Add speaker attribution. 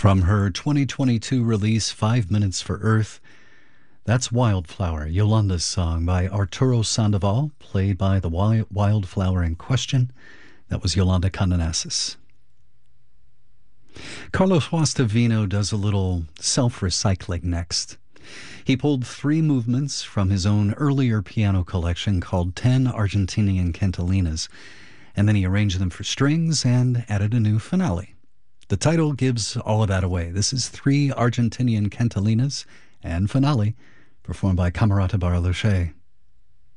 Speaker 1: From her 2022 release, 5 Minutes for Earth, that's Wildflower, Yolanda's song by Arturo Sandoval, played by the wildflower in question. That was Yolanda Condenasis. Carlos Guastavino does a little self-recycling next. He pulled 3 movements from his own earlier piano collection called 10 Argentinian Cantilinas, and then he arranged them for strings and added a new finale. The title gives all of that away. This is 3 Argentinian Cantilinas and finale, performed by Camerata Barlucci.